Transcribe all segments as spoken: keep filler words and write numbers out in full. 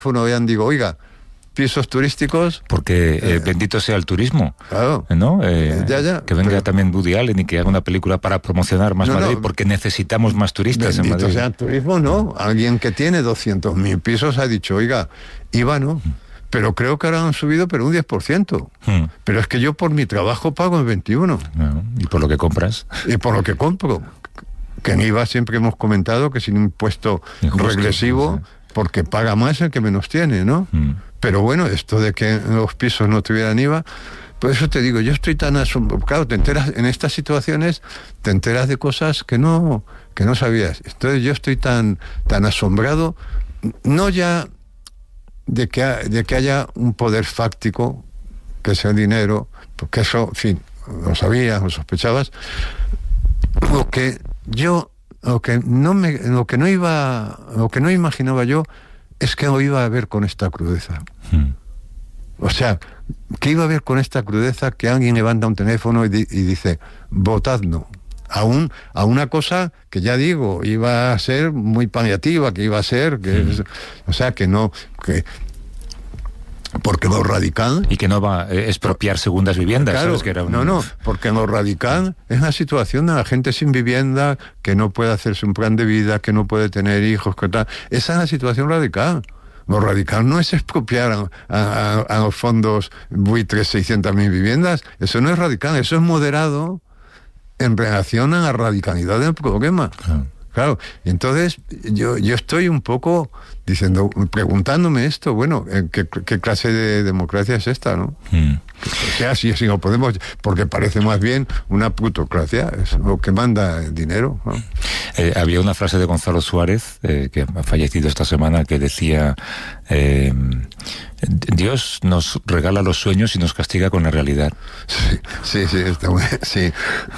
teléfono vean, digo, oiga, pisos turísticos. Porque eh, eh, bendito sea el turismo, claro, ¿no? Eh, ya, ya, que venga pero, también Woody Allen y que haga una película para promocionar más no, Madrid, no, porque necesitamos más turistas en Madrid. Bendito sea el turismo, ¿no? Alguien que tiene doscientos mil pisos ha dicho, oiga, iba, ¿no? Pero creo que ahora han subido, pero un diez por ciento. Hmm. Pero es que yo por mi trabajo pago el veintiuno. No, ¿y por lo que compras? Y por lo que compro. Que en I V A siempre hemos comentado que sin impuesto Injusto, regresivo, no sé. Porque paga más el que menos tiene, ¿no? Hmm. Pero bueno, esto de que los pisos no tuvieran I V A, por eso te digo, yo estoy tan asombrado. Claro, te enteras, en estas situaciones te enteras de cosas que no, que no sabías. Entonces yo estoy tan, tan asombrado, no ya de que, de que haya un poder fáctico, que sea el dinero, porque eso, en fin, lo sabías, lo sospechabas. Lo que yo, lo que no me, lo que no iba, lo que no imaginaba yo es que lo iba a ver con esta crudeza. Hmm. O sea, que iba a ver con esta crudeza que alguien levanta un teléfono y, di, y dice, votad no. A, un, a una cosa que ya digo, iba a ser muy paliativa, que iba a ser, que hmm. es, o sea, que no, que porque lo radical... Y que no va a expropiar segundas viviendas, claro, ¿sabes? Que era un... No, no, porque lo radical es la situación de la gente sin vivienda, que no puede hacerse un plan de vida, que no puede tener hijos, que tal. Esa es la situación radical. Lo radical no es expropiar a, a, a los fondos buitres seiscientas mil viviendas. Eso no es radical, eso es moderado en relación a la radicalidad del problema. Ah. Claro, y entonces yo, yo estoy un poco diciendo, preguntándome esto, bueno, ¿qué, qué clase de democracia es esta, no? Mm. O sea, si, si no podemos, porque parece más bien una plutocracia, es lo que manda el dinero, ¿no? Eh, había una frase de Gonzalo Suárez, eh, que ha fallecido esta semana, que decía, eh, Dios nos regala los sueños y nos castiga con la realidad. Sí, sí, sí, está muy, sí.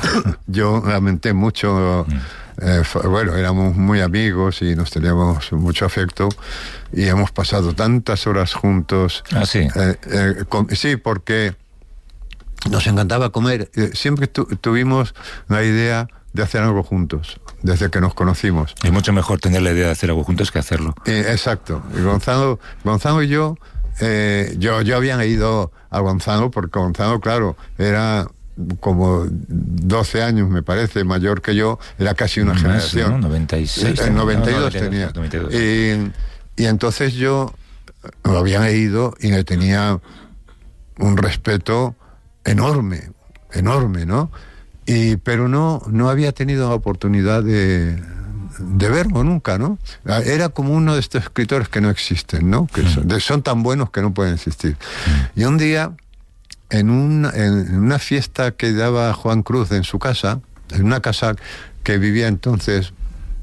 Yo lamenté mucho... Mm. Eh, bueno, éramos muy amigos y nos teníamos mucho afecto y hemos pasado tantas horas juntos. Ah, sí. Eh, eh, con, sí, porque nos encantaba comer. Eh, siempre tu, tuvimos la idea de hacer algo juntos, desde que nos conocimos. Es mucho mejor tener la idea de hacer algo juntos que hacerlo. Eh, exacto. Y Gonzalo, Gonzalo y yo, eh, yo, yo había ido a Gonzalo porque Gonzalo, claro, era... como doce años, me parece, mayor que yo, era casi una Más, generación. ¿no? noventa y seis. En noventa y dos no, no, tenía. noventa y dos. Y, y entonces yo lo había leído y le tenía un respeto enorme, enorme, ¿no? Y, pero no, no había tenido la oportunidad de, de verlo nunca, ¿no? Era como uno de estos escritores que no existen, ¿no? Que son, de, son tan buenos que no pueden existir. Y un día... En una, en una fiesta que daba Juan Cruz en su casa, en una casa que vivía entonces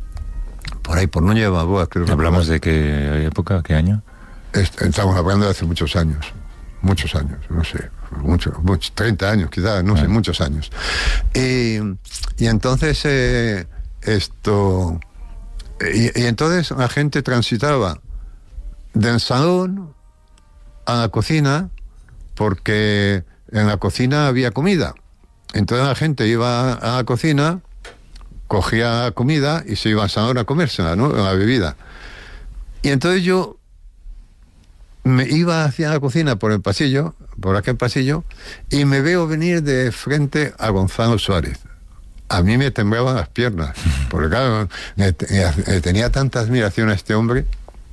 por ahí, por Núñez de Balboa, creo que... ¿Hablamos de qué época, qué año? Estamos hablando de hace muchos años, muchos años, no sé, muchos, muchos treinta años quizás, no ah. sé, muchos años. Y, y entonces eh, esto... Y, y entonces la gente transitaba del salón a la cocina, porque en la cocina había comida. Entonces la gente iba a la cocina, cogía comida y se iba al salón a comérsela, ¿no? La bebida. Y entonces yo me iba hacia la cocina por el pasillo, por aquel pasillo, y me veo venir de frente a Gonzalo Suárez. A mí me temblaban las piernas, porque claro, tenía tanta admiración a este hombre,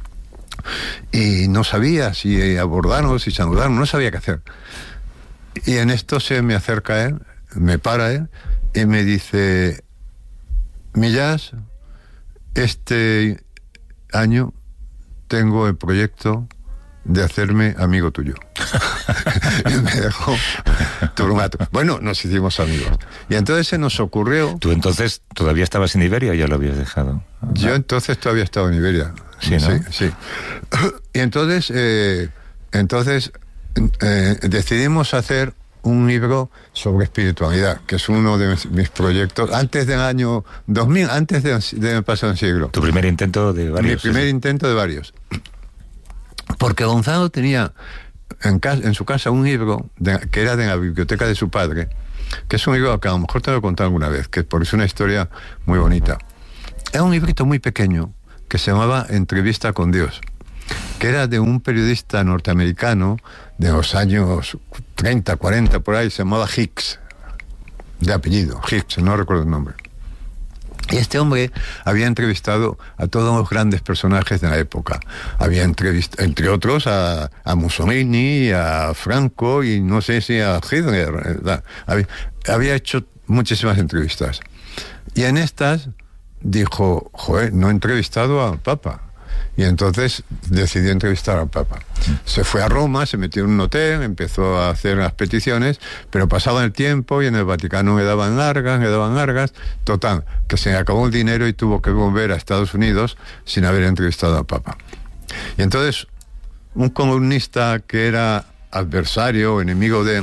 y no sabía si abordarlo, si saludarlo, no sabía qué hacer. Y en esto se me acerca él, me para él y me dice, Millás, este año tengo el proyecto de hacerme amigo tuyo. Y me dejó turmato. Bueno, nos hicimos amigos. Y entonces se nos ocurrió... ¿Tú entonces todavía estabas en Iberia o ya lo habías dejado? Yo entonces todavía estaba en Iberia. Sí, ¿no? Sí, sí. Y entonces, eh, entonces eh, decidimos hacer un libro sobre espiritualidad, que es uno de mis, mis proyectos, antes del año dos mil, antes de, de pasar un siglo. Tu primer intento de varios. Mi primer sí. intento de varios. Porque Gonzalo tenía en, casa, en su casa un libro de, que era de la biblioteca de su padre, que es un libro que a lo mejor te lo he contado alguna vez, que porque es una historia muy bonita. Era un librito muy pequeño, que se llamaba Entrevista con Dios. que era de un periodista norteamericano de los años treinta, cuarenta, por ahí, se llamaba Hicks, de apellido, Hicks, no recuerdo el nombre. Y este hombre había entrevistado a todos los grandes personajes de la época. Había entrevistado, entre otros, a, a Mussolini, a Franco y no sé si a Hitler. ¿Verdad? Había, había hecho muchísimas entrevistas. Y en estas dijo, joder, no he entrevistado al Papa. Y entonces decidió entrevistar al Papa. Se fue a Roma, se metió en un hotel, empezó a hacer las peticiones, pero pasaba el tiempo y en el Vaticano me daban largas, me daban largas. Total, que se acabó el dinero y tuvo que volver a Estados Unidos sin haber entrevistado al Papa. Y entonces, un comunista que era adversario, enemigo de él,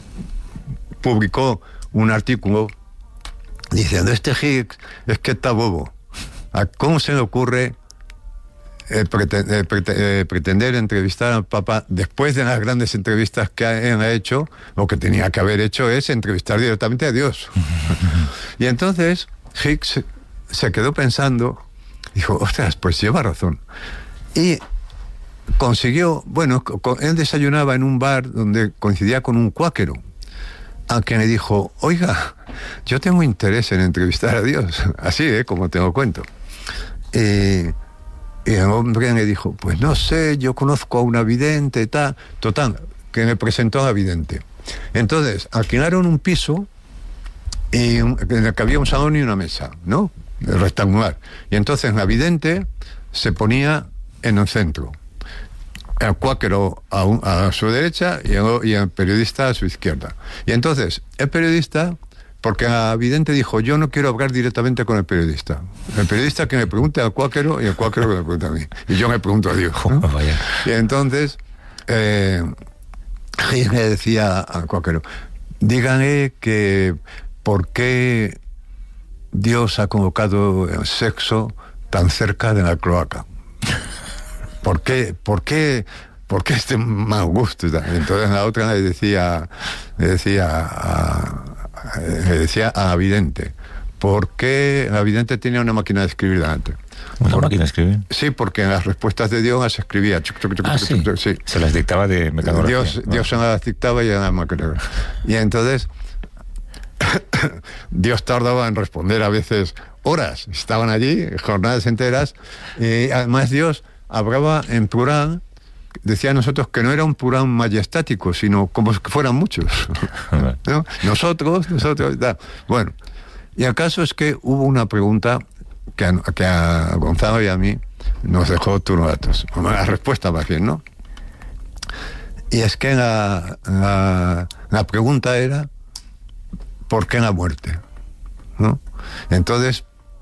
publicó un artículo diciendo, este Hicks es que está bobo. ¿Cómo se le ocurre Eh, pretender, eh, pretender, eh, pretender entrevistar al Papa después de las grandes entrevistas que ha, ha hecho? Lo que tenía que haber hecho es entrevistar directamente a Dios. Y entonces Hicks se quedó pensando, dijo, ostras, pues lleva razón. Y consiguió, bueno, él desayunaba en un bar donde coincidía con un cuáquero, a quien le dijo, oiga, yo tengo interés en entrevistar a Dios, así, ¿eh? Como te lo cuento. Y Y el hombre me dijo, pues no sé, yo conozco a una vidente y tal. Total, que me presentó a la vidente. Entonces, alquilaron un piso y en el que había un salón y una mesa, ¿no? Rectangular. Y entonces la vidente se ponía en el centro. El cuáquero a, un, a su derecha y el, y el periodista a su izquierda. Y entonces, el periodista... Porque la vidente dijo, yo no quiero hablar directamente con el periodista. El periodista que me pregunte al cuáquero y el cuáquero que me pregunte a mí. Y yo me pregunto a Dios, ¿no? Oh, vaya. Y entonces, eh, le decía al cuáquero, díganle que por qué Dios ha colocado el sexo tan cerca de la cloaca. ¿Por qué? ¿Por qué? ¿Por qué este mal gusto? Entonces la otra le decía, le decía a... le decía a la vidente, ¿por qué la vidente tenía una máquina de escribir delante? ¿Una Por, máquina de escribir? Sí, porque en las respuestas de Dios las escribía. Chuc, chuc, chuc, ah, chuc, sí. chuc, sí. Se las dictaba de mecanografía. Dios, ¿no? Dios se las dictaba y en la máquina. Y entonces Dios tardaba en responder a veces horas. Estaban allí, jornadas enteras, y además Dios hablaba en plural. Decía a nosotros que no era un plural majestático, sino como que fueran muchos. ¿No? Nosotros, nosotros, da. Bueno, y el caso es que hubo una pregunta que a, que a Gonzalo y a mí nos dejó turnos datos. La respuesta más bien, ¿no? Y es que la, la, la pregunta era, ¿por qué la muerte? ¿No? Entonces,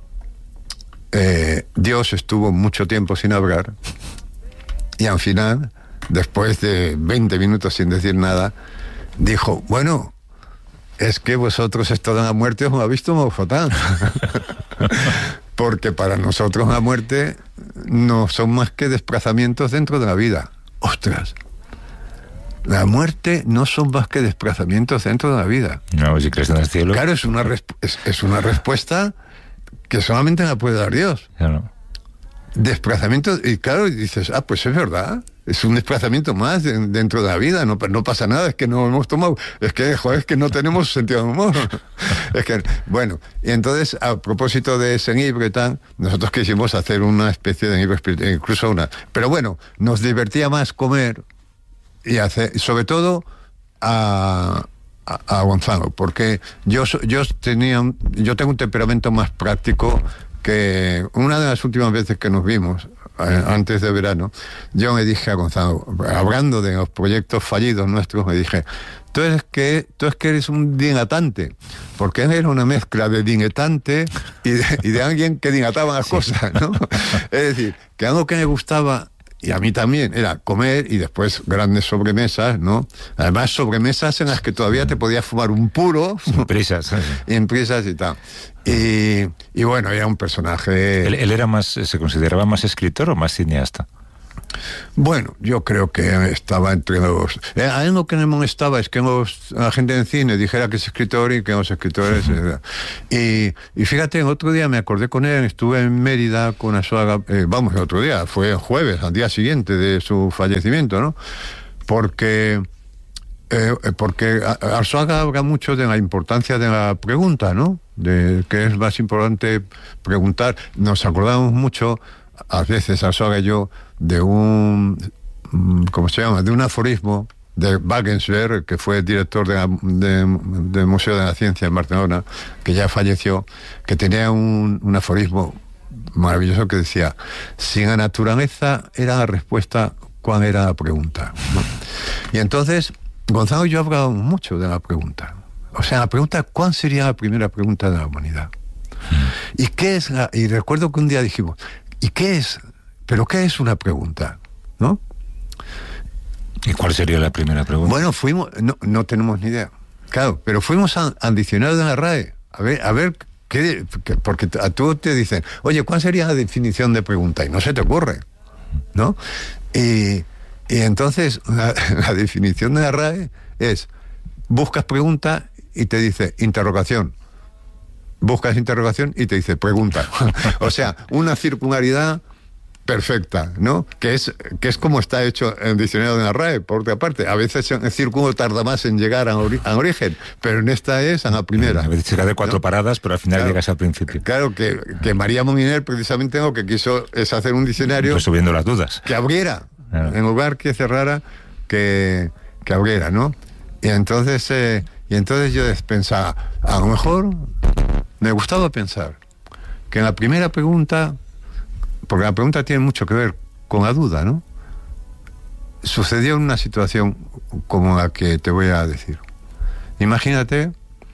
eh, Dios estuvo mucho tiempo sin hablar. Y al final, después de veinte minutos sin decir nada, dijo, bueno, es que vosotros esto de la muerte os lo habéis tomado fatal. Porque para nosotros la muerte no son más que desplazamientos dentro de la vida. ¡Ostras! La muerte no son más que desplazamientos dentro de la vida. No, si crees en el cielo. Claro, es una, resp- es, es una respuesta que solamente la puede dar Dios. Claro. Desplazamiento, y claro, dices, ah, pues es verdad, es un desplazamiento más de, dentro de la vida, no, no pasa nada, es que no hemos tomado, es que, joder, es que no tenemos sentido de humor. Es que, bueno, y entonces, a propósito de ese libro y tal, nosotros quisimos hacer una especie de libro espiritual, incluso una, pero bueno, nos divertía más comer y hacer, sobre todo a... A, a Gonzalo, porque yo yo tenía yo tengo un temperamento más práctico que una de las últimas veces que nos vimos eh, antes de verano, yo me dije a Gonzalo, hablando de los proyectos fallidos nuestros, me dije, tú eres que tú es que eres un dilatante, porque él era una mezcla de diletante y de, y de alguien que dilataba las sí. cosas, ¿no? Es decir, que algo que me gustaba, y a mí también, era comer y después grandes sobremesas, ¿no? Además, sobremesas en las que todavía te podías fumar un puro. Sin prisas. ¿Sí? Y en prisas y tal. Y, y bueno, era un personaje... ¿Él, él era más, se consideraba más escritor o más cineasta? Bueno, yo creo que estaba entre los... Eh, a él lo que me molestaba es que los, la gente del cine dijera que es escritor y que los escritores... Uh-huh. Eh, y, y fíjate, otro día me acordé con él, estuve en Mérida con Arzuaga, eh, vamos, el otro día, fue el jueves, al día siguiente de su fallecimiento, ¿no? Porque... Eh, porque Arzuaga habla mucho de la importancia de la pregunta, ¿no? De que es más importante preguntar. Nos acordamos mucho, a veces Arzuaga y yo, de un, ¿cómo se llama? De un aforismo de Wagensberg, que fue director de la, de, del Museo de la Ciencia en Barcelona, que ya falleció, que tenía un, un aforismo maravilloso que decía: si la naturaleza era la respuesta, ¿cuál era la pregunta? ¿No? Y entonces Gonzalo y yo hablábamos mucho de la pregunta. O sea, la pregunta, ¿cuál sería la primera pregunta de la humanidad? Mm. ¿Y qué es la...? Y recuerdo que un día dijimos, ¿y qué es? ¿Pero qué es una pregunta? ¿No? ¿Y cuál sería la primera pregunta? Bueno, fuimos... No, no tenemos ni idea. Claro, pero fuimos al, al diccionario de la R A E. A ver, a ver qué... qué porque a tú te dicen, oye, ¿cuál sería la definición de pregunta? Y no se te ocurre, ¿no? Y... Y entonces la, la definición de la R A E es: buscas pregunta y te dice interrogación, buscas interrogación y te dice pregunta. O sea, una circularidad perfecta, ¿no? Que es que es como está hecho el diccionario de la R A E, por otra parte. A veces el círculo tarda más en llegar a, ori- a origen, pero en esta es a la primera. A veces llega de cuatro, ¿no?, paradas, pero al final claro, llegas al principio. Claro, que, que María Moliner precisamente lo que quiso es hacer un diccionario... Resolviendo las dudas. Que abriera. En lugar que cerrara, que, que abriera, ¿no? Y entonces, eh, y entonces yo pensaba, a lo mejor me gustaba pensar que en la primera pregunta, porque la pregunta tiene mucho que ver con la duda, ¿no? Sucedió una situación como la que te voy a decir. Imagínate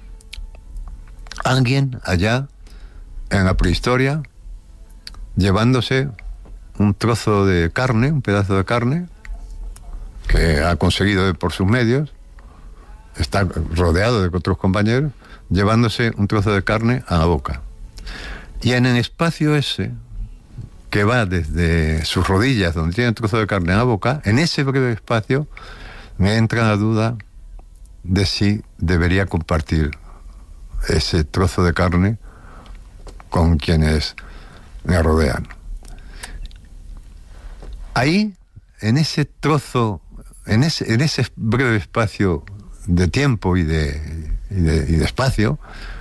alguien allá en la prehistoria llevándose un trozo de carne, un pedazo de carne, que ha conseguido por sus medios, está rodeado de otros compañeros, llevándose un trozo de carne a la boca. Y en el espacio ese, que va desde sus rodillas, donde tiene un trozo de carne a la boca, en ese breve espacio, me entra la duda de si debería compartir ese trozo de carne con quienes me rodean. Ahí, en ese trozo, en ese, en ese breve espacio de tiempo y de, y de, y de espacio,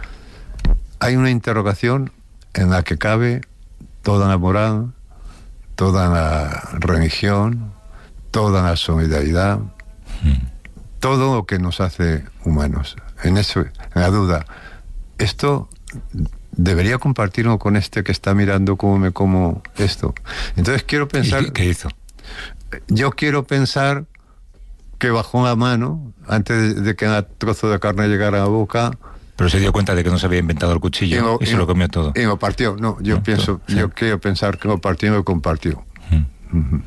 hay una interrogación en la que cabe toda la moral, toda la religión, toda la solidaridad, mm. todo lo que nos hace humanos. En eso, en la duda, esto debería compartirlo con este que está mirando cómo me como esto. Entonces quiero pensar... ¿Y qué hizo? Yo quiero pensar que bajó la mano antes de, de que el trozo de carne llegara a la boca. Pero se dio cuenta de que no se había inventado el cuchillo y, lo, y se y lo comió todo. Y lo partió. No, yo ¿no? pienso, todo, sí. yo quiero pensar que lo partió y lo compartió. Mm. Uh-huh.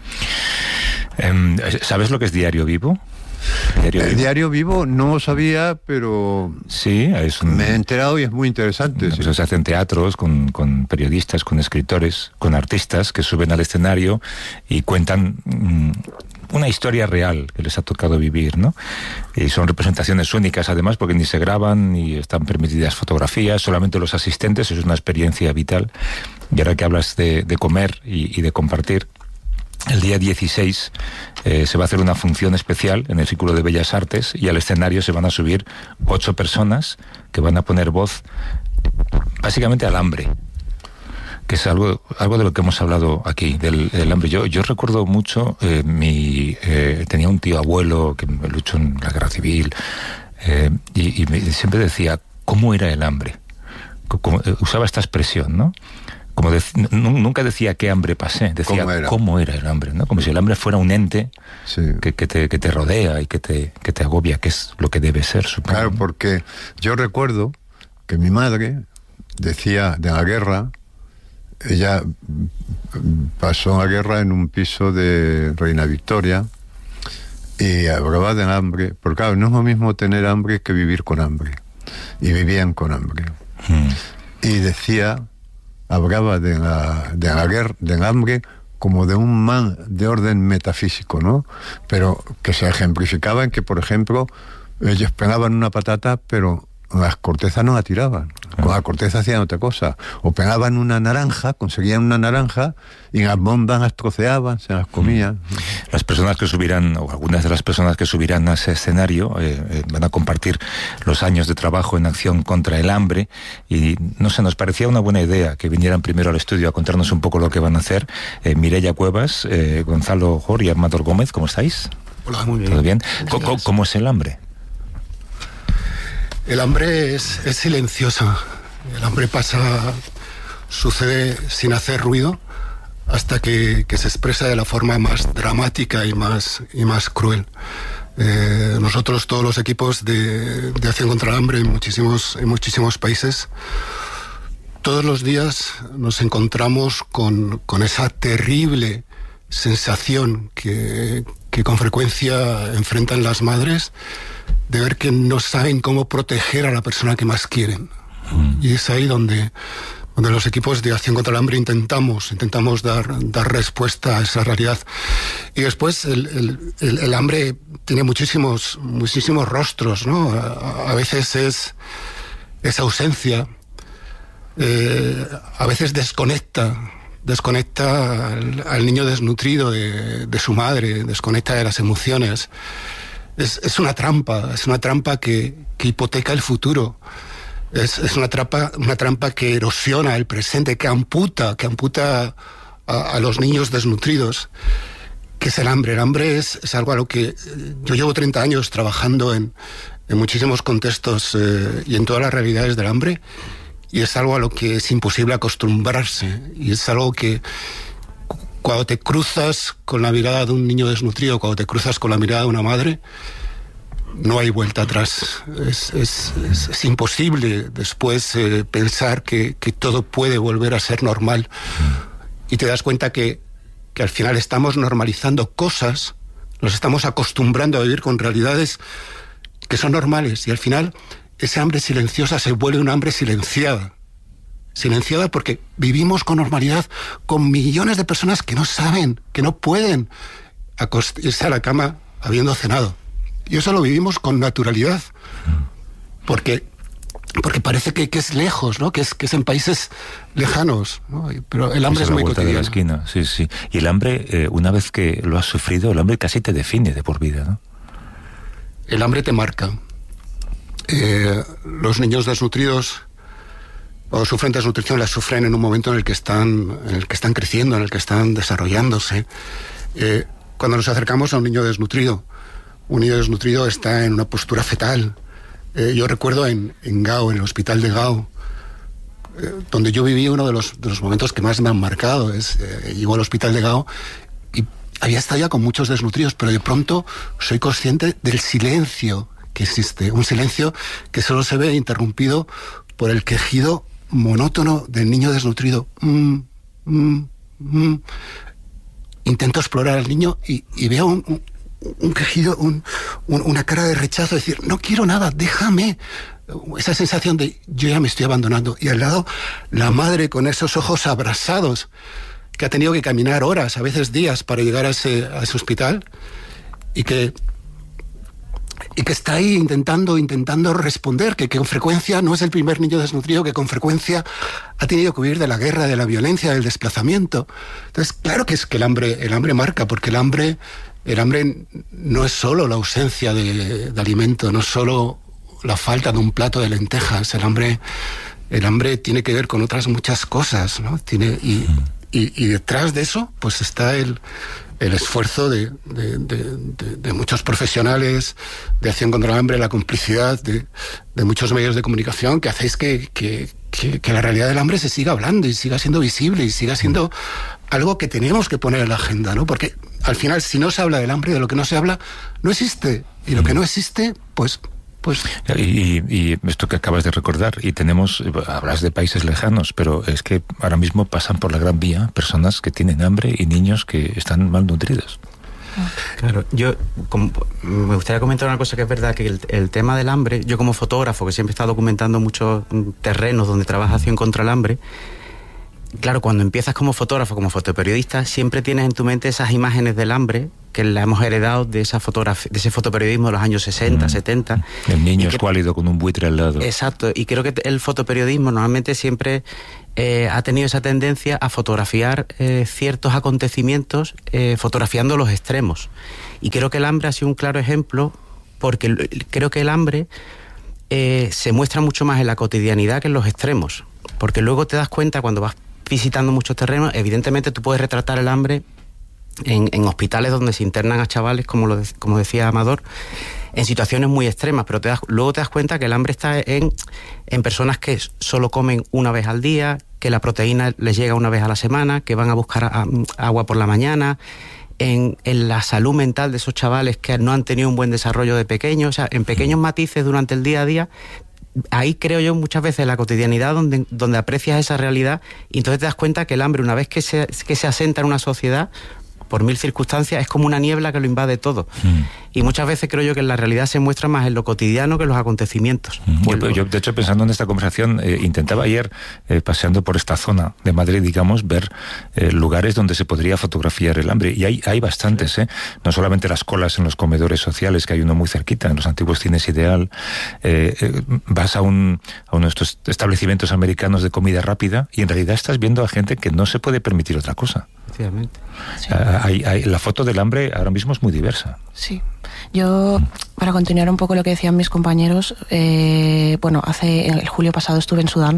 Um, ¿Sabes lo que es Diario Vivo? Diario el Vivo. Diario Vivo no lo sabía, pero sí, es un, me he enterado y es muy interesante. No, sí. pues se hacen teatros con, con periodistas, con escritores, con artistas que suben al escenario y cuentan mmm, una historia real que les ha tocado vivir, ¿no? Y son representaciones únicas, además, porque ni se graban ni están permitidas fotografías, solamente los asistentes. Es una experiencia vital. Y ahora que hablas de, de comer y, y de compartir, el día dieciséis eh, se va a hacer una función especial en el Círculo de Bellas Artes y al escenario se van a subir ocho personas que van a poner voz básicamente al hambre, que es algo algo de lo que hemos hablado aquí, del, del hambre. Yo yo recuerdo mucho, eh, mi eh, tenía un tío abuelo que luchó en la Guerra Civil eh, y, y me, siempre decía, ¿cómo era el hambre? Como, eh, usaba esta expresión, ¿no? Como de, nunca decía qué hambre pasé, decía ¿Cómo era? cómo era el hambre, ¿no? Como si el hambre fuera un ente sí. que, que, te, que te rodea y que te, que te agobia, que es lo que debe ser, supongo. Claro, porque yo recuerdo que mi madre decía de la guerra, ella pasó la guerra en un piso de Reina Victoria y hablaba del hambre, porque claro, no es lo mismo tener hambre que vivir con hambre, y vivían con hambre. Hmm. Y decía... hablaba de la, de la guerra, del hambre como de un man de orden metafísico, ¿no? Pero que se ejemplificaba en que, por ejemplo, ellos pegaban una patata, pero las cortezas no la tiraban. Con la corteza hacían otra cosa. O pegaban una naranja, conseguían una naranja, y las bombas las troceaban, se las comían. Las personas que subirán, o algunas de las personas que subirán a ese escenario, eh, eh, van a compartir los años de trabajo en acción contra el hambre, y no sé, nos parecía una buena idea que vinieran primero al estudio a contarnos un poco lo que van a hacer. Eh, Mireia Cuevas, eh, Gonzalo Jor y Amador Gómez, ¿cómo estáis? Hola, muy bien. ¿Todo bien? ¿Cómo, ¿Cómo es el hambre? El hambre es, es silenciosa. El hambre pasa, sucede sin hacer ruido hasta que, que se expresa de la forma más dramática y más, y más cruel. Eh, nosotros, todos los equipos de, de Acción contra el Hambre en muchísimos, en muchísimos países, todos los días nos encontramos con, con esa terrible sensación que, que con frecuencia enfrentan las madres, de ver que no saben cómo proteger a la persona que más quieren. Mm. Y es ahí donde, donde los equipos de Acción contra el Hambre intentamos, intentamos dar, dar respuesta a esa realidad. Y después el, el, el, el hambre tiene muchísimos, muchísimos rostros, ¿no? A, a veces es, es ausencia, eh, a veces desconecta, desconecta al, al niño desnutrido de, de su madre, desconecta de las emociones. Es, es una trampa, es una trampa que, que hipoteca el futuro. Es, es una trampa, una trampa que erosiona el presente, que amputa, que amputa a, a los niños desnutridos. ¿Qué es el hambre? El hambre es, es algo a lo que yo llevo treinta años trabajando en, en muchísimos contextos eh, y en todas las realidades del hambre, y es algo a lo que es imposible acostumbrarse, y es algo que cuando te cruzas con la mirada de un niño desnutrido, cuando te cruzas con la mirada de una madre, no hay vuelta atrás. Es, es, es, es imposible después eh, pensar que, que todo puede volver a ser normal. Y te das cuenta que, que al final estamos normalizando cosas, nos estamos acostumbrando a vivir con realidades que son normales, y al final esa hambre silenciosa se vuelve una hambre silenciada. Silenciada porque vivimos con normalidad con millones de personas que no saben, que no pueden acostarse a la cama habiendo cenado. Y eso lo vivimos con naturalidad, porque, porque parece que, que es lejos, ¿no? Que es, que es en países lejanos, ¿no? Pero el hambre es, es muy cotidiano. De la esquina, sí, sí. Y el hambre, eh, una vez que lo has sufrido, el hambre casi te define de por vida, ¿no? El hambre te marca. Eh, los niños desnutridos, cuando sufren desnutrición, las sufren en un momento en el que están, en el que están creciendo, en el que están desarrollándose. Eh, cuando nos acercamos a un niño desnutrido, un niño desnutrido está en una postura fetal. Eh, yo recuerdo en, en Gao, en el hospital de Gao, eh, donde yo viví uno de los, de los momentos que más me han marcado. Es, eh, llego al hospital de Gao y había estado ya con muchos desnutridos, pero de pronto soy consciente del silencio que existe. Un silencio que solo se ve interrumpido por el quejido monótono del niño desnutrido. Mm, mm, mm. Intento explorar al niño y, y veo un, un, un quejido, un, un, una cara de rechazo, decir, no quiero nada, déjame. Esa sensación de yo ya me estoy abandonando. Y al lado, la madre con esos ojos abrasados, que ha tenido que caminar horas, a veces días, para llegar a ese, a ese hospital, y que y que está ahí intentando, intentando responder, que, que con frecuencia no es el primer niño desnutrido, que con frecuencia ha tenido que huir de la guerra, de la violencia, del desplazamiento. Entonces, claro que es que el hambre, el hambre marca, porque el hambre, el hambre no es solo la ausencia de, de alimento, no es solo la falta de un plato de lentejas. El hambre, el hambre tiene que ver con otras muchas cosas, ¿no? Tiene, y, y, y detrás de eso, pues está el el esfuerzo de, de, de, de, de muchos profesionales de Acción contra el Hambre, la complicidad de, de muchos medios de comunicación, que hacéis que, que, que, que la realidad del hambre se siga hablando y siga siendo visible y siga siendo algo que tenemos que poner en la agenda, ¿no? Porque al final, si no se habla del hambre, de lo que no se habla, no existe. Y lo que no existe, pues... Pues... Y, y esto que acabas de recordar, y tenemos, hablas de países lejanos, pero es que ahora mismo pasan por la Gran Vía personas que tienen hambre y niños que están malnutridos. Claro, yo como, me gustaría comentar una cosa que es verdad, que el, el tema del hambre, yo como fotógrafo que siempre está documentando muchos terrenos donde trabaja Acción contra el Hambre, claro, cuando empiezas como fotógrafo, como fotoperiodista, siempre tienes en tu mente esas imágenes del hambre que la hemos heredado de esa fotografía, de ese fotoperiodismo de los años sesenta, mm. setenta. El niño que, escuálido con un buitre al lado. Exacto, y creo que el fotoperiodismo normalmente siempre eh, ha tenido esa tendencia a fotografiar eh, ciertos acontecimientos, eh, fotografiando los extremos. Y creo que el hambre ha sido un claro ejemplo, porque creo que el hambre eh, se muestra mucho más en la cotidianidad que en los extremos. Porque luego te das cuenta, cuando vas visitando muchos terrenos, evidentemente tú puedes retratar el hambre en, en hospitales donde se internan a chavales, como, lo de, como decía Amador, en situaciones muy extremas, pero te das, luego te das cuenta que el hambre está en, en personas que solo comen una vez al día, que la proteína les llega una vez a la semana, que van a buscar a, a, agua por la mañana, en, en la salud mental de esos chavales que no han tenido un buen desarrollo de pequeños, o sea, en pequeños matices durante el día a día. Ahí creo yo muchas veces la cotidianidad donde, donde aprecias esa realidad, y entonces te das cuenta que el hambre, una vez que se, que se asenta en una sociedad, por mil circunstancias, es como una niebla que lo invade todo. Mm. Y muchas veces creo yo que la realidad se muestra más en lo cotidiano que en los acontecimientos. Mm. Yo, yo, de hecho, pensando en esta conversación, eh, intentaba ayer, eh, paseando por esta zona de Madrid, digamos, ver eh, lugares donde se podría fotografiar el hambre. Y hay, hay bastantes, sí. ¿eh? No solamente las colas en los comedores sociales, que hay uno muy cerquita, en los antiguos cines Ideal. Eh, eh, vas a, un, a uno de estos establecimientos americanos de comida rápida y en realidad estás viendo a gente que no se puede permitir otra cosa. Efectivamente. Sí. Hay, hay, la foto del hambre ahora mismo es muy diversa. Sí. Yo, para continuar un poco lo que decían mis compañeros, eh, bueno, hace el julio pasado estuve en Sudán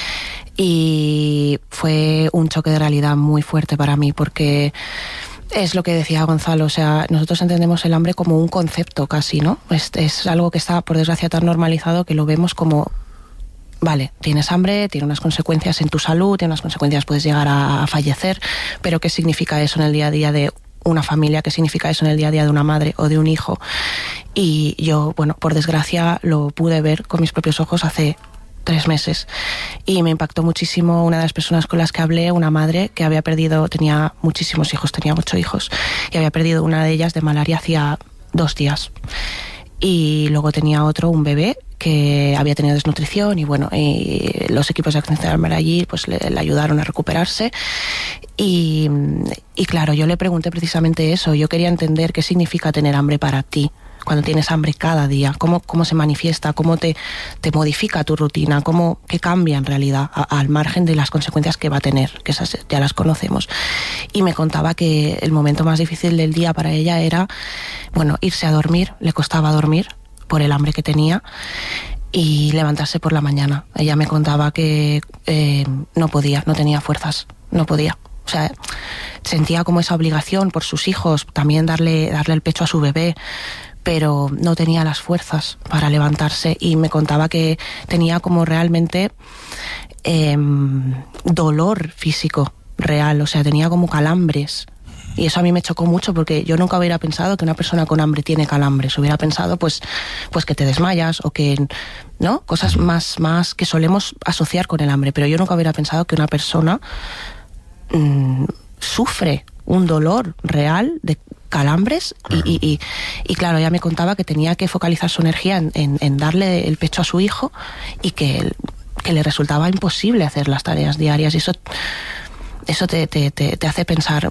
y fue un choque de realidad muy fuerte para mí, porque es lo que decía Gonzalo, o sea, nosotros entendemos el hambre como un concepto casi, ¿no? Es, es algo que está, por desgracia, tan normalizado que lo vemos como... Vale, tienes hambre, tiene unas consecuencias en tu salud, tiene unas consecuencias, puedes llegar a, a fallecer, pero ¿qué significa eso en el día a día de una familia? ¿Qué significa eso en el día a día de una madre o de un hijo? Y yo, bueno, por desgracia lo pude ver con mis propios ojos hace tres meses y me impactó muchísimo una de las personas con las que hablé, una madre que había perdido, tenía muchísimos hijos, tenía ocho hijos y había perdido una de ellas de malaria hacía dos días. Y luego tenía otro, un bebé, que había tenido desnutrición y bueno, y los equipos de Acción Hambre allí pues le, le ayudaron a recuperarse. Y, y claro, yo le pregunté precisamente eso, yo quería entender qué significa tener hambre para ti, cuando tienes hambre cada día, cómo, cómo se manifiesta, cómo te, te modifica tu rutina, cómo, qué cambia en realidad, a, al margen de las consecuencias que va a tener, que esas ya las conocemos. Y me contaba que el momento más difícil del día para ella era, bueno, irse a dormir, le costaba dormir por el hambre que tenía, y levantarse por la mañana. Ella me contaba que eh, no podía, no tenía fuerzas, no podía. O sea, sentía como esa obligación por sus hijos, también darle, darle el pecho a su bebé, pero no tenía las fuerzas para levantarse, y me contaba que tenía como realmente eh, dolor físico real, o sea, tenía como calambres. Y eso a mí me chocó mucho, porque yo nunca hubiera pensado que una persona con hambre tiene calambres. Hubiera pensado pues, pues que te desmayas o que, ¿no? Cosas más, más que solemos asociar con el hambre. Pero yo nunca hubiera pensado que una persona mmm, sufre un dolor real de calambres. Claro. Y, y, y, y claro, ella me contaba que tenía que focalizar su energía en, en, en darle el pecho a su hijo, y que, que le resultaba imposible hacer las tareas diarias. Y eso, eso te, te, te, te hace pensar...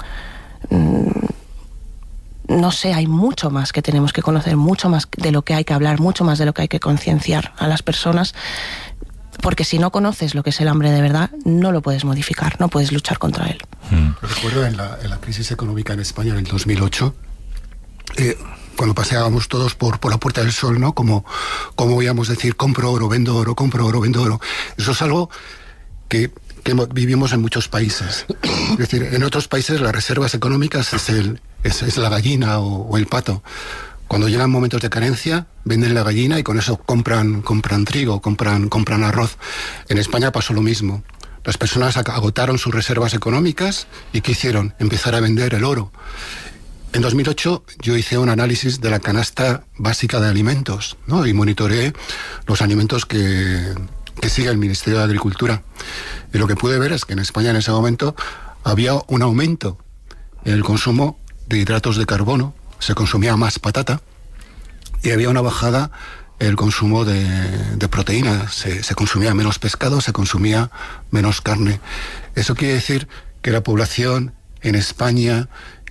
No sé, hay mucho más que tenemos que conocer, mucho más de lo que hay que hablar, mucho más de lo que hay que concienciar a las personas, porque si no conoces lo que es el hambre de verdad, no lo puedes modificar, no puedes luchar contra él. Mm. Recuerdo en la, en la crisis económica en España en el dos mil ocho, eh, cuando paseábamos todos por, por la Puerta del Sol, ¿no? Como, como oíamos decir, compro oro, vendo oro, compro oro, vendo oro. Eso es algo que... que vivimos en muchos países. Es decir, en otros países las reservas económicas es, el, es, es la gallina o, o el pato. Cuando llegan momentos de carencia, venden la gallina y con eso compran, compran trigo, compran, compran arroz. En España pasó lo mismo. Las personas agotaron sus reservas económicas y ¿qué hicieron? Empezar a vender el oro. En dos mil ocho yo hice un análisis de la canasta básica de alimentos, ¿no? Y monitoreé los alimentos que... que sigue el Ministerio de Agricultura. Y lo que pude ver es que en España en ese momento había un aumento en el consumo de hidratos de carbono, se consumía más patata, y había una bajada el consumo de, de proteína. Se, se consumía menos pescado, se consumía menos carne. Eso quiere decir que la población en España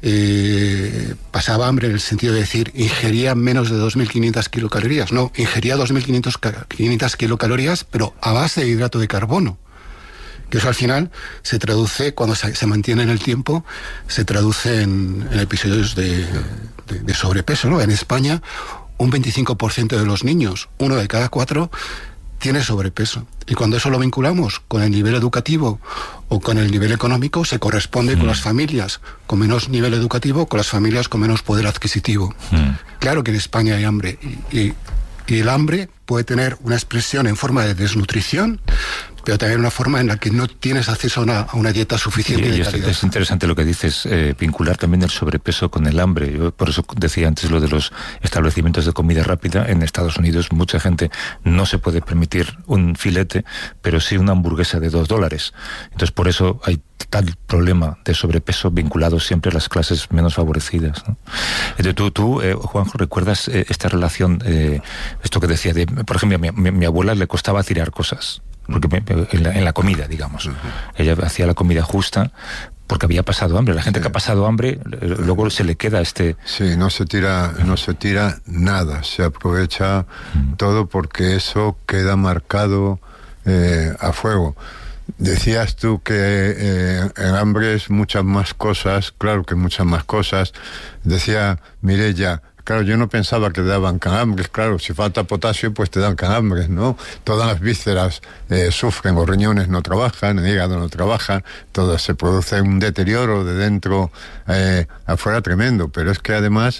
eh, pasaba hambre en el sentido de decir, ingería menos de dos mil quinientas kilocalorías. No, ingería dos mil quinientas kilocalorías, pero a base de hidrato de carbono. Que eso al final se traduce, cuando se, se mantiene en el tiempo, se traduce en, en episodios de, de, de sobrepeso, ¿no? En España, un veinticinco por ciento de los niños, uno de cada cuatro, tiene sobrepeso. Y cuando eso lo vinculamos con el nivel educativo o con el nivel económico, se corresponde mm. con las familias con menos nivel educativo, con las familias con menos poder adquisitivo. Mm. Claro que en España hay hambre, y, y, y el hambre puede tener una expresión en forma de desnutrición, pero también una forma en la que no tienes acceso a una, a una dieta suficiente. Sí, de es, calidad. Es interesante lo que dices, eh, vincular también el sobrepeso con el hambre. Yo por eso decía antes lo de los establecimientos de comida rápida. En Estados Unidos mucha gente no se puede permitir un filete, pero sí una hamburguesa de dos dólares. Entonces por eso hay tal problema de sobrepeso vinculado siempre a las clases menos favorecidas, ¿no? Entonces tú, tú eh, Juanjo, ¿recuerdas eh, esta relación, eh, esto que decía de, por ejemplo, a mi, mi, mi abuela le costaba tirar cosas? Porque me, en, la, en la comida, digamos. Uh-huh. Ella hacía la comida justa porque había pasado hambre. La gente sí. que ha pasado hambre, luego se le queda este... Sí, no se tira, no se tira nada. Se aprovecha uh-huh. todo porque eso queda marcado eh, a fuego. Decías tú que eh, el hambre es muchas más cosas, claro que muchas más cosas. Decía Mireia, claro, yo no pensaba que daban calambres. Claro, si falta potasio, pues te dan calambres, ¿no? Todas las vísceras eh, sufren, los riñones no trabajan, el hígado no trabaja, todo se produce un deterioro de dentro eh, afuera tremendo. Pero es que además,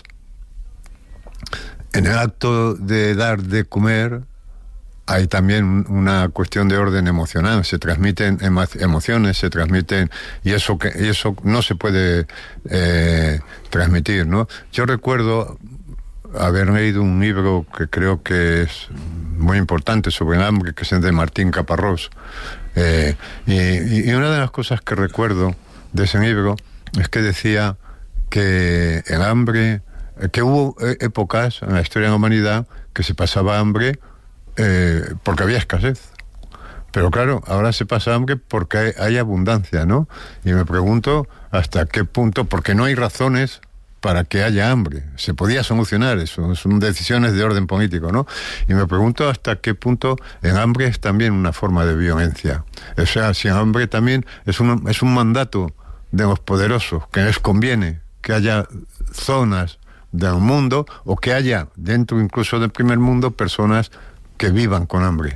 en el acto de dar de comer, hay también una cuestión de orden emocional. Se transmiten emo- emociones, se transmiten, y eso que y eso no se puede eh, transmitir, ¿no? Yo recuerdo haber leído un libro que creo que es muy importante sobre el hambre, que es el de Martín Caparrós. Eh, y, y una de las cosas que recuerdo de ese libro es que decía que el hambre, que hubo épocas en la historia de la humanidad que se pasaba hambre eh, porque había escasez. Pero claro, ahora se pasa hambre porque hay, hay abundancia, ¿no? Y me pregunto hasta qué punto, porque no hay razones para que haya hambre. Se podía solucionar eso, son decisiones de orden político, ¿no? Y me pregunto hasta qué punto el hambre es también una forma de violencia. O sea, si el hambre también es un, es un mandato de los poderosos, que les conviene que haya zonas del mundo, o que haya, dentro incluso del primer mundo, personas que vivan con hambre.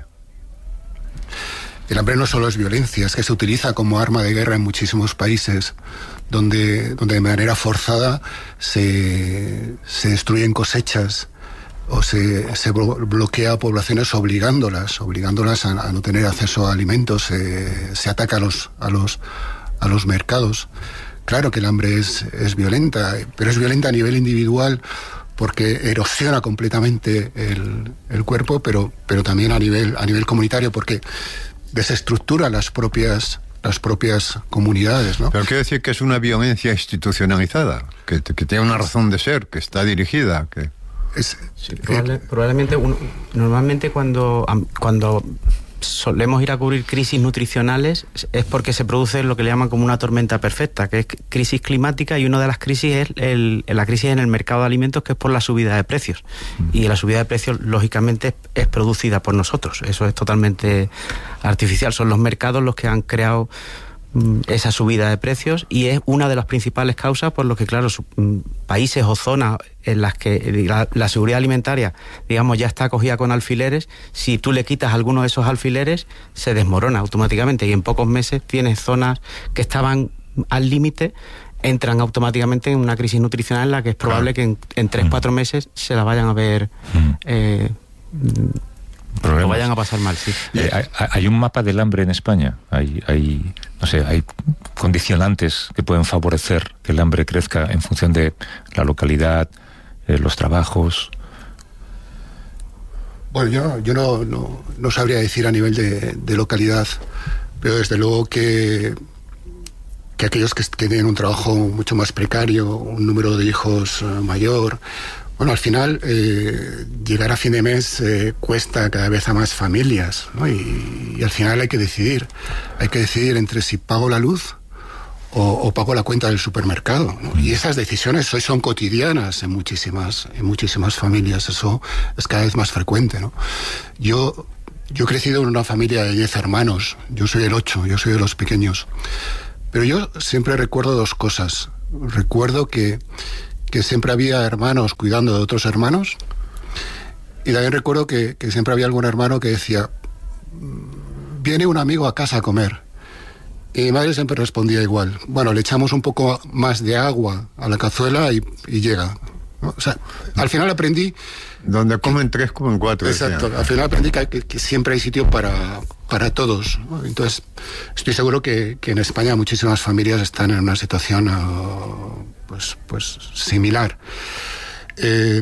El hambre no solo es violencia, es que se utiliza como arma de guerra en muchísimos países, donde, donde de manera forzada se, se destruyen cosechas o se, se bloquea a poblaciones obligándolas, obligándolas a, a no tener acceso a alimentos, se, se ataca a los, a, los, a los mercados. Claro que el hambre es, es violenta, pero es violenta a nivel individual porque erosiona completamente el, el cuerpo, pero, pero también a nivel, a nivel comunitario, porque desestructura las propias las propias comunidades, ¿no? Pero quiere decir que es una violencia institucionalizada, que, que tiene una razón de ser, que está dirigida, que es, sí, probable, probablemente uno, normalmente cuando cuando solemos ir a cubrir crisis nutricionales es porque se produce lo que le llaman como una tormenta perfecta, que es crisis climática, y una de las crisis es el, la crisis en el mercado de alimentos, que es por la subida de precios. Mm. Y la subida de precios, lógicamente, es producida por nosotros. Eso es totalmente artificial. Son los mercados los que han creado mm, esa subida de precios, y es una de las principales causas por lo que, claro, su, mm, países o zonas en las que la, la seguridad alimentaria, digamos, ya está acogida con alfileres, si tú le quitas alguno de esos alfileres, se desmorona automáticamente, y en pocos meses tienes zonas que estaban al límite, entran automáticamente en una crisis nutricional en la que es probable que en, en tres, cuatro meses se la vayan a ver... Eh, lo vayan a pasar mal, sí. Eh, hay, hay un mapa del hambre en España. Hay, hay, no sé, hay condicionantes que pueden favorecer que el hambre crezca en función de la localidad, eh, los trabajos. Bueno, yo, yo no, no, no sabría decir a nivel de, de localidad, pero desde luego que, que aquellos que, que tienen un trabajo mucho más precario, un número de hijos uh, mayor, Bueno, al final, eh, llegar a fin de mes eh, cuesta cada vez a más familias, ¿no? Y, y al final hay que decidir. Hay que decidir entre si pago la luz o, o pago la cuenta del supermercado, ¿no? Y esas decisiones hoy son cotidianas en muchísimas, en muchísimas familias. Eso es cada vez más frecuente, ¿no? Yo, yo he crecido en una familia de diez hermanos. Yo soy el ocho, yo soy de los pequeños. Pero yo siempre recuerdo dos cosas. Recuerdo que que siempre había hermanos cuidando de otros hermanos, y también recuerdo que, que siempre había algún hermano que decía, viene un amigo a casa a comer, y mi madre siempre respondía igual, bueno, le echamos un poco más de agua a la cazuela y, y llega, ¿no? O sea, al final aprendí... Donde comen tres, comen cuatro. Exacto, decía. Al final aprendí que, que, que siempre hay sitio para, para todos, ¿no? Entonces, estoy seguro que, que en España muchísimas familias están en una situación uh, pues, pues similar. Eh,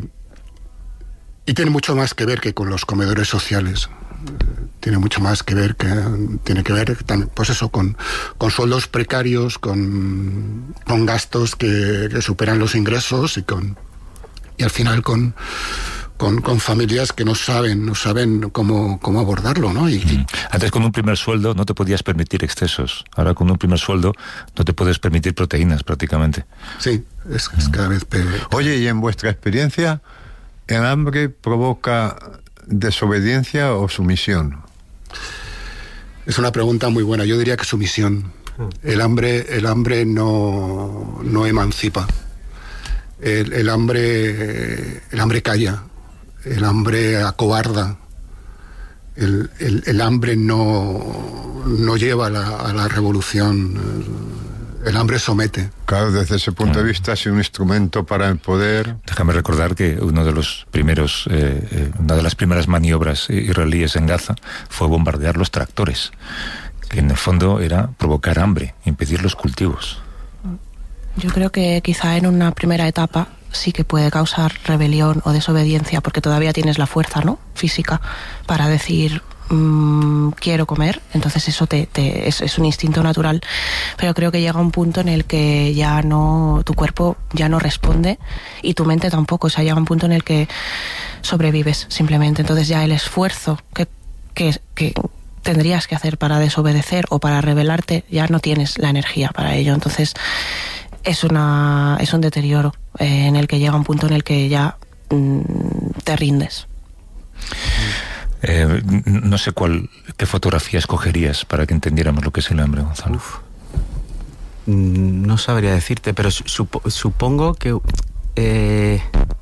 y tiene mucho más que ver que con los comedores sociales. Eh, tiene mucho más que ver que tiene que ver también, pues eso, con, con sueldos precarios, con, con gastos que, que superan los ingresos y con y al final con Con, con familias que no saben, no saben cómo, cómo abordarlo, ¿no? Y, mm. Antes con un primer sueldo no te podías permitir excesos. Ahora con un primer sueldo no te puedes permitir proteínas prácticamente. Sí, es, es cada vez peor. Oye, y en vuestra experiencia, ¿el hambre provoca desobediencia o sumisión? Es una pregunta muy buena. Yo diría que sumisión. El hambre, el hambre no, no emancipa. El, el hambre, el hambre calla. El hambre acobarda. El, el, el hambre no, no lleva a la, a la revolución. El hambre somete. Claro, desde ese punto de vista es un instrumento para el poder. Déjame recordar que uno de los primeros, eh, eh, una de las primeras maniobras israelíes en Gaza fue bombardear los tractores, que en el fondo era provocar hambre, impedir los cultivos. Yo creo que quizá en una primera etapa sí que puede causar rebelión o desobediencia, porque todavía tienes la fuerza, ¿no?, física para decir mmm, quiero comer, entonces eso te, te es, es un instinto natural, pero creo que llega un punto en el que ya no, tu cuerpo ya no responde y tu mente tampoco, o sea, llega un punto en el que sobrevives simplemente, entonces ya el esfuerzo que, que, que tendrías que hacer para desobedecer o para rebelarte, ya no tienes la energía para ello, entonces es una es un deterioro eh, en el que llega un punto en el que ya mm, te rindes. Eh, no sé cuál qué fotografía escogerías para que entendiéramos lo que es el hambre, Gonzalo. Uf. No sabría decirte, pero supo, supongo que eh,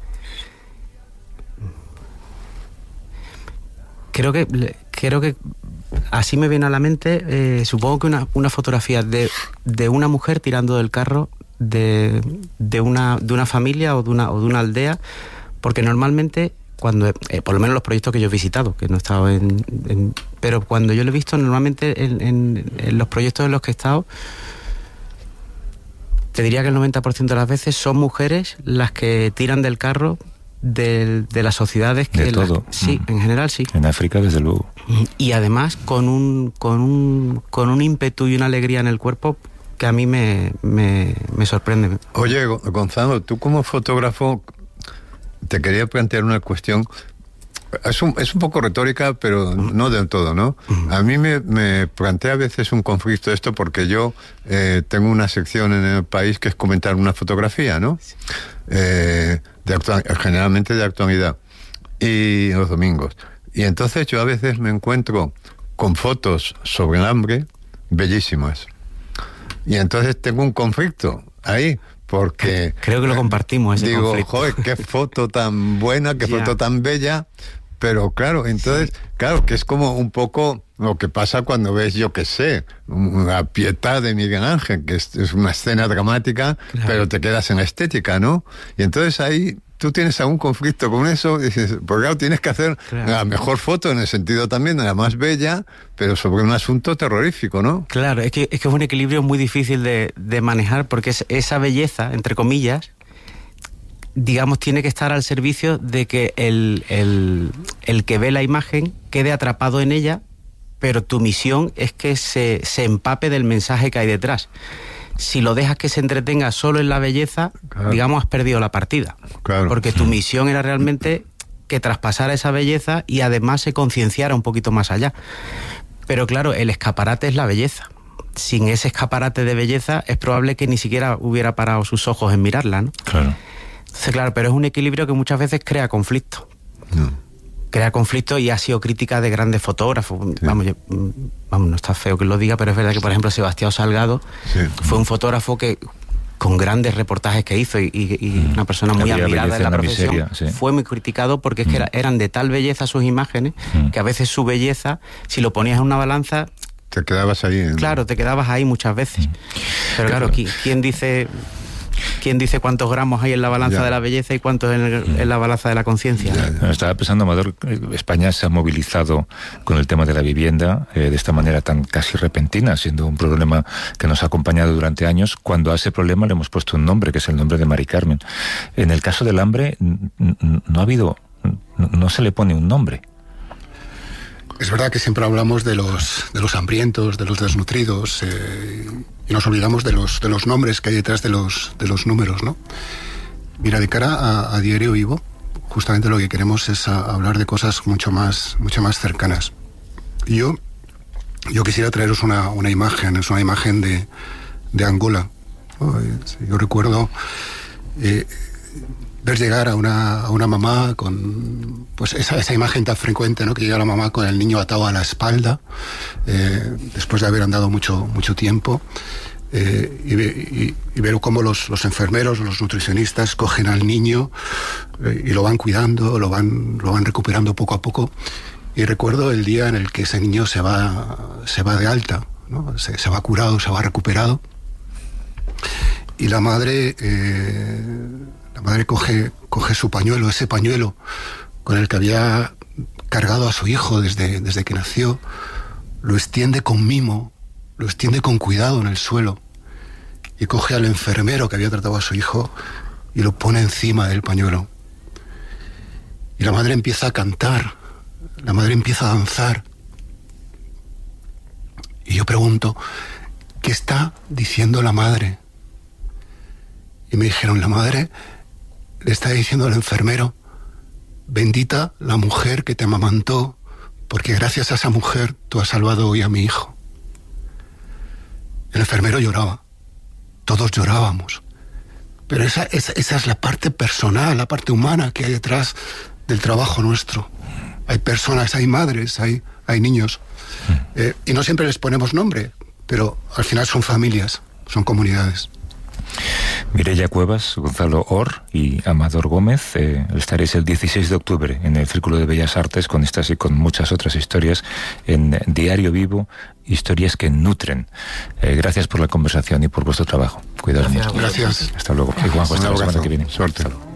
creo que creo que así me viene a la mente. Eh, supongo que una, una fotografía de, de una mujer tirando del carro de, de una de una familia o de una o de una aldea, porque normalmente cuando eh, por lo menos los proyectos que yo he visitado, que no he estado en, en pero cuando yo lo he visto normalmente en, en, en los proyectos en los que he estado, te diría que el noventa por ciento de las veces son mujeres las que tiran del carro de, de las sociedades que de todo. Las, sí, mm. en general sí. En África desde luego. Y además con un con un con un ímpetu y una alegría en el cuerpo que a mí me, me, me sorprende. Oye, Gonzalo, tú como fotógrafo, te quería plantear una cuestión. Es un, es un poco retórica, pero no del todo, ¿no? A mí me, me plantea a veces un conflicto esto, porque yo eh, tengo una sección en El País que es comentar una fotografía, ¿no? Eh, de actual, generalmente de actualidad, y los domingos. Y entonces yo a veces me encuentro con fotos sobre el hambre bellísimas. Y entonces tengo un conflicto ahí, porque... Creo que lo compartimos, ese digo, conflicto. joder, qué foto tan buena, qué yeah. foto tan bella, pero claro, entonces, sí. claro, que es como un poco lo que pasa cuando ves, yo qué sé, la Pietà de Miguel Ángel, que es, es una escena dramática, claro. pero te quedas en la estética, ¿no? Y entonces ahí tú tienes algún conflicto con eso, y dices, porque claro, tienes que hacer claro. la mejor foto, en el sentido también de la más bella, pero sobre un asunto terrorífico, ¿no? Claro, es que es, que es un equilibrio muy difícil de, de manejar, porque es, esa belleza, entre comillas, digamos, tiene que estar al servicio de que el, el, el que ve la imagen quede atrapado en ella, pero tu misión es que se, se empape del mensaje que hay detrás. Si lo dejas que se entretenga solo en la belleza, claro, digamos, has perdido la partida. Claro. Porque tu misión era realmente que traspasara esa belleza y además se concienciara un poquito más allá. Pero claro, el escaparate es la belleza. Sin ese escaparate de belleza es probable que ni siquiera hubiera parado sus ojos en mirarla, ¿no? Claro. Entonces, claro, pero es un equilibrio que muchas veces crea conflicto. No. Crea conflicto y ha sido crítica de grandes fotógrafos. Sí. Vamos, yo, vamos, no está feo que lo diga, pero es verdad que, por ejemplo, Sebastián Salgado, sí, fue un fotógrafo que, con grandes reportajes que hizo y, y, y mm. una persona muy Había admirada en la, la profesión, miseria, sí, sí. fue muy criticado porque es que era, eran de tal belleza sus imágenes mm. que a veces su belleza, si lo ponías en una balanza... Te quedabas ahí. ¿No? Claro, te quedabas ahí muchas veces. Mm. Pero claro, ¿quién, quién dice... ¿Quién dice cuántos gramos hay en la balanza ya. de la belleza y cuántos en, el, en la balanza de la conciencia? Estaba pensando, Amador, España se ha movilizado con el tema de la vivienda eh, de esta manera tan casi repentina, siendo un problema que nos ha acompañado durante años. Cuando a ese problema le hemos puesto un nombre, que es el nombre de Mari Carmen. En el caso del hambre, no ha habido, no, no se le pone un nombre. Es verdad que siempre hablamos de los, de los hambrientos, de los desnutridos, eh, y nos olvidamos de los, de los nombres que hay detrás de los, de los números, ¿no? Mira, de cara a, a Diario Vivo, justamente lo que queremos es a, a hablar de cosas mucho más, mucho más cercanas. Y yo, yo quisiera traeros una, una imagen, es una imagen de, de Angola. ¿No? Yo recuerdo... Eh, ver llegar a una, a una mamá con pues esa, esa imagen tan frecuente, ¿no? Que llega la mamá con el niño atado a la espalda, eh, después de haber andado mucho, mucho tiempo, eh, y, y, y ver cómo los, los enfermeros, los nutricionistas cogen al niño eh, y lo van cuidando, lo van, lo van recuperando poco a poco. Y recuerdo el día en el que ese niño se va, se va de alta, ¿no? se, se va curado, se va recuperado. Y la madre... Eh, La madre coge, coge su pañuelo, ese pañuelo con el que había cargado a su hijo desde, desde que nació, lo extiende con mimo, lo extiende con cuidado en el suelo y coge al enfermero que había tratado a su hijo y lo pone encima del pañuelo. Y la madre empieza a cantar, la madre empieza a danzar. Y yo pregunto, ¿qué está diciendo la madre? Y me dijeron, la madre... le está diciendo al enfermero, bendita la mujer que te amamantó, porque gracias a esa mujer tú has salvado hoy a mi hijo. El enfermero lloraba, todos llorábamos, pero esa, esa, esa es la parte personal, la parte humana que hay detrás del trabajo nuestro. Hay personas, hay madres, hay, hay niños, eh, y no siempre les ponemos nombre, pero al final son familias, son comunidades. Mireia Cuevas, Gonzalo Or y Amador Gómez, eh, estaréis el dieciséis de octubre en el Círculo de Bellas Artes con estas y con muchas otras historias en Diario Vivo, historias que nutren. Eh, gracias por la conversación y por vuestro trabajo. Cuidaos mucho. Gracias. Hasta luego. Y Juanjo, hasta la semana que viene. Suerte.